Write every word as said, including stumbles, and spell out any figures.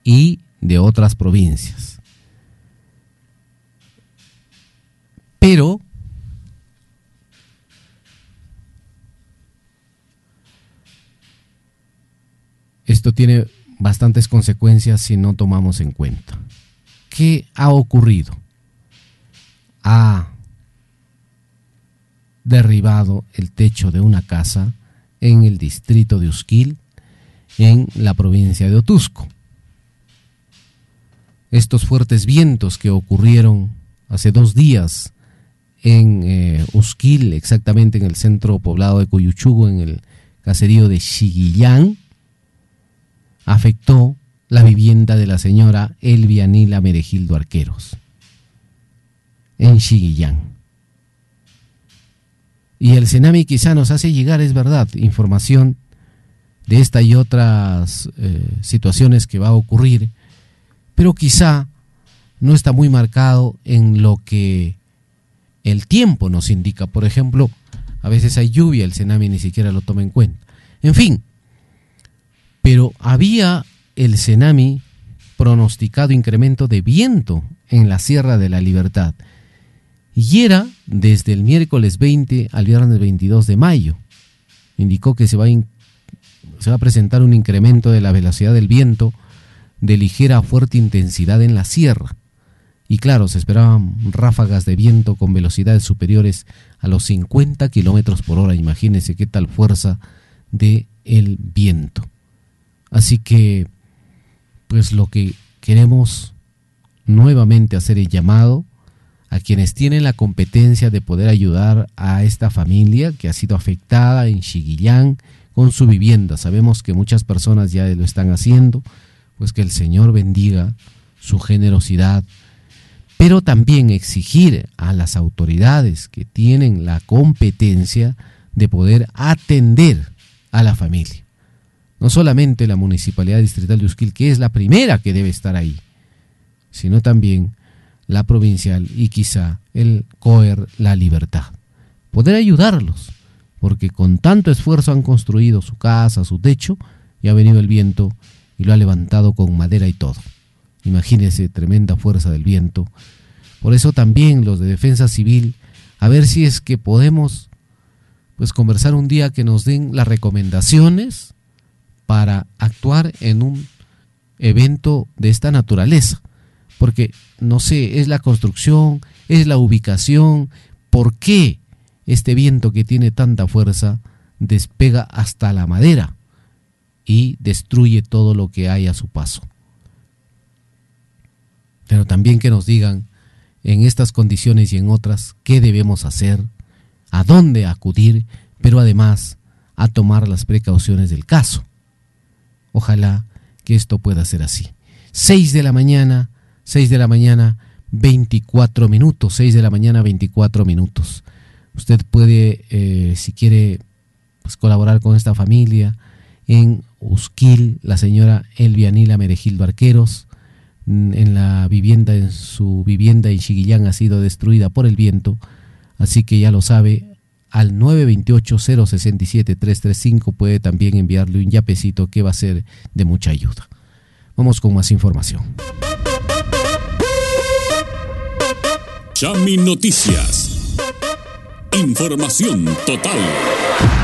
y de otras provincias. Pero esto tiene bastantes consecuencias si no tomamos en cuenta. ¿Qué ha ocurrido? Ha derribado el techo de una casa en el distrito de Usquil, en la provincia de Otuzco. Estos fuertes vientos que ocurrieron hace dos días en eh, Usquil, exactamente en el centro poblado de Cuyuchugo, en el caserío de Xiguillán, afectó la vivienda de la señora Elvia Nila Meregildo Arqueros, en Xiguillán. Y el Senami quizá nos hace llegar, es verdad, información de esta y otras eh, situaciones que va a ocurrir, pero quizá no está muy marcado en lo que el tiempo nos indica. Por ejemplo, a veces hay lluvia, el Senami ni siquiera lo toma en cuenta. En fin, pero había el Senami pronosticado incremento de viento en la Sierra de la Libertad, y era desde el miércoles veinte al viernes veintidós de mayo. Indicó que se va, a in- se va a presentar un incremento de la velocidad del viento de ligera a fuerte intensidad en la sierra. Y claro, se esperaban ráfagas de viento con velocidades superiores a los cincuenta kilómetros por hora. Imagínense qué tal fuerza de el viento. Así que, pues lo que queremos nuevamente hacer el llamado a quienes tienen la competencia de poder ayudar a esta familia que ha sido afectada en Xiguillán con su vivienda. Sabemos que muchas personas ya lo están haciendo, pues que el Señor bendiga su generosidad, pero también exigir a las autoridades que tienen la competencia de poder atender a la familia. No solamente la Municipalidad Distrital de Usquil, que es la primera que debe estar ahí, sino también la provincial y quizá el C O E R La Libertad. Poder ayudarlos, porque con tanto esfuerzo han construido su casa, su techo, y ha venido el viento y lo ha levantado con madera y todo. Imagínense, tremenda fuerza del viento. Por eso también los de Defensa Civil, a ver si es que podemos pues conversar un día que nos den las recomendaciones para actuar en un evento de esta naturaleza. Porque, no sé, es la construcción, es la ubicación. ¿Por qué este viento que tiene tanta fuerza despega hasta la madera y destruye todo lo que hay a su paso? Pero también que nos digan en estas condiciones y en otras qué debemos hacer, a dónde acudir, pero además a tomar las precauciones del caso. Ojalá que esto pueda ser así. seis de la mañana, seis de la mañana, veinticuatro minutos, seis de la mañana, veinticuatro minutos. Usted puede, eh, si quiere, pues, colaborar con esta familia en Usquil, la señora Elvia Nila Meregildo Arqueros, en la vivienda, en su vivienda en Xiguillán ha sido destruida por el viento, así que ya lo sabe, al nueve dos ocho, cero seis siete, tres tres cinco puede también enviarle un yapecito que va a ser de mucha ayuda. Vamos con más información. Chami Noticias. Información total.